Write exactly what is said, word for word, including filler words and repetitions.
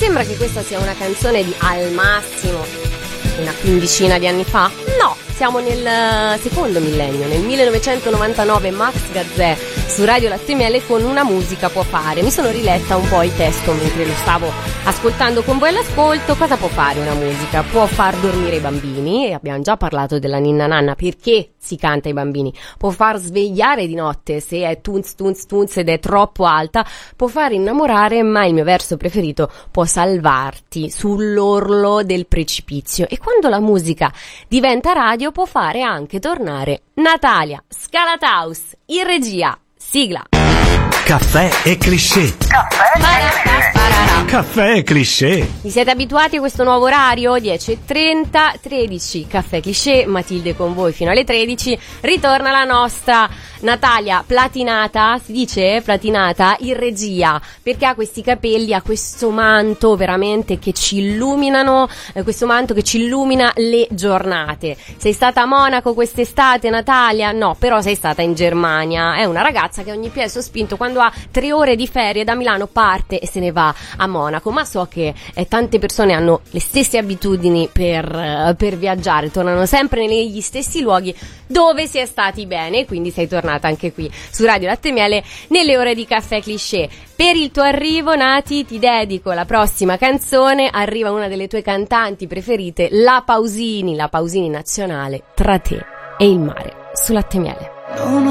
sembra che questa sia una canzone di al massimo una quindicina di anni fa? No, siamo nel secondo millennio, nel millenovecentonovantanove. Max Gazzè su Radio Latte e Miele con Una musica può fare. Mi sono riletta un po' il testo mentre lo stavo ascoltando con voi all'ascolto. Cosa può fare una musica? Può far dormire i bambini, e abbiamo già parlato della ninna nanna, perché si canta ai bambini. Può far svegliare di notte se è tunz tunz tunz ed è troppo alta. Può far innamorare, ma il mio verso preferito, può salvarti sull'orlo del precipizio. E quando la musica diventa radio può fare anche tornare Natalia Scalataus in regia. Sigla. Caffè e cliché. Caffè e cliché. Caffè e cliché. Vi siete abituati a questo nuovo orario? dieci e trenta, tredici. Caffè cliché, Matilde con voi fino alle tredici. Ritorna la nostra Natalia platinata, si dice platinata, in regia, perché ha questi capelli, ha questo manto veramente che ci illuminano, eh, questo manto che ci illumina le giornate. Sei stata a Monaco quest'estate, Natalia? No, però sei stata in Germania. È una ragazza che ogni piede sospinto, quando ha tre ore di ferie da Milano, parte e se ne va a Monaco. Ma so che eh, tante persone hanno le stesse abitudini per, eh, per viaggiare, tornano sempre negli stessi luoghi dove si è stati bene, quindi sei tornata anche qui su Radio Latte e Miele nelle ore di Caffè Cliché. Per il tuo arrivo, Nati, ti dedico la prossima canzone. Arriva una delle tue cantanti preferite, la Pausini, la Pausini nazionale, Tra te e il mare, su Latte e Miele.